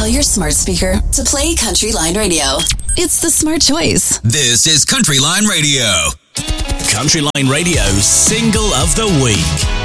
Tell your smart speaker to play Country Line Radio. It's the smart choice. This is Country Line Radio. Country Line Radio's Single of the Week.